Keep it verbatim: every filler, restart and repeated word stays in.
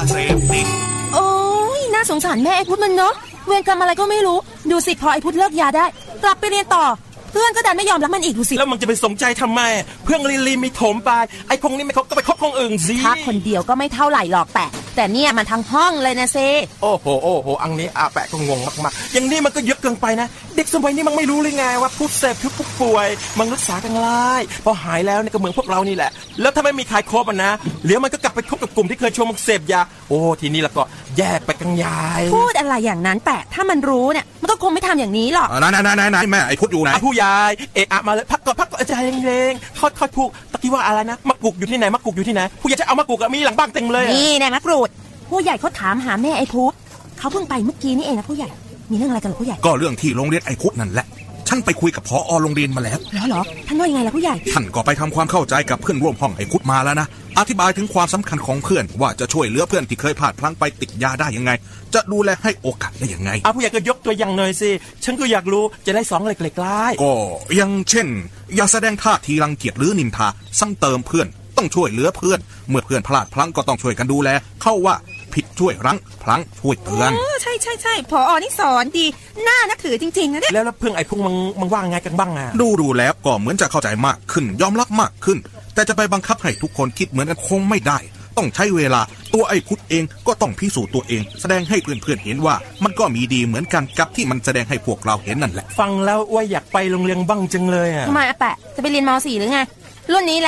เสพติดโอ้ยน่าสงสารแม่ไอ้พุทธมันเนาะเวรกรรมอะไรก็ไม่รู้ดูสิพอไอ้พุทธเลิกยาได้กลับไปเรียนต่อเพื่อนก็ดันไม่ยอมรับมันอีกดูสิแล้วมันจะไปสนใจทำไมเพื่อนลีลีมีโถมไปไอ้พงนี้ไม่เขาก็ไปคบคนอื่นสิถ้าคนเดียวก็ไม่เท่าไหร่หรอกแต่แต่เนี่ยมันทั้งห้องเลยนะเซโอ้โหโอ้โหอันนี้อาแปะก็งงมากๆอย่างนี้มันก็เยอะเกินไปนะเด็กสมัยนี้มันไม่รู้เลยไงว่าผู้เสพคือผู้ป่วยมันรักษากันไล่พอหายแล้วเนี่ยก็เหมือนพวกเรานี่แหละแล้วถ้าไม่มีใครคบอ่ะนะเดี๋ยวมันก็กลับไปคบกับกลุ่มที่เคยชวนมันเสพยาโอ้ทีนี้แล้วก็แยกไปกันใหญ่พูดอะไรอย่างนั้นแต่ถ้ามันรู้เนี่ยมันก็คงไม่ทำอย่างนี้หรอกไหนไหนไหนไหนแม่ไอ้พุทธอยู่ไหนผู้ใหญ่เอะอะมาเลยพักก่อนพักก่อนใจเย็นๆค่อยๆพูดตะกี้ว่าอะไรนะมะกรูดอยู่ที่ไหนมะกรูดอยู่ที่ไหนผู้ใหญ่จะเอามะกรูดมีหลังบ้านเต็มเลยนี่แน่มะกรูดผู้ใหญ่เขาถามหาแม่ไอ้พุทธเขาเพิ่งไปเมื่อกี้นี่เองนะผู้ใหญ่มีเรื่องอะไรกันหรอผู้ใหญ่ก็เรื่องที่โรงเรียนไอ้พุทธนั่นแหละฉันไปคุยกับผอ.โรงเรียนมาแล้วเหรอเหรอท่านว่ายังไงล่ะผู้ใหญ่ท่านก็ไปทำความเข้าใจกับเพื่อนร่วมห้องไอ้พุทธมาแล้วนะอธิบายถึงความสำคัญของเพื่อนว่าจะช่วยเหลือเพื่อนที่เคยพลาดพลั้งไปติดยาได้ยังไงจะดูแลให้โอกาสได้ยังไงอ่ะผู้ใหญ่ก็ยกตัวอย่างหน่อยสิฉันก็อยากรู้จะได้สองเล็กๆได้ก็อย่างเช่นอย่าแสดงท่าทีรังเกียจหรือนินทาซ้ำเติมเพื่อนต้องช่วยเหลือเพื่อนเมื่อเพื่อนพลาดพลั้งก็ต้องช่วยกันดูแลเข้าว่าผิดช่วยรั้งพลั้งช่วยเตือนใช่ใช่ใช่ผอ.นี่สอนดีน่านับถือจริงๆนะเนี่ยแล้วเพื่อนไอ้พวกมันมันว่าไงกันบ้างอ่ะดูดูแล้วก็เหมือนจะเข้าใจมากขึ้นยอมรับมากขึ้นแต่จะไปบังคับให้ทุกคนคิดเหมือนกันคงไม่ได้ต้องใช้เวลาตัวไอ้พุทธเองก็ต้องพิสูจน์ตัวเองแสดงให้เพื่อนๆเห็นว่ามันก็มีดีเหมือนกันกับที่มันแสดงให้พวกเราเห็นนั่นแหละฟังแล้วว่าอยากไปโรงเรียนบ้างจังเลยอ่ะทำไมอะแปะจะไปเรียนม.สี่ หรือไงรุ่นนี้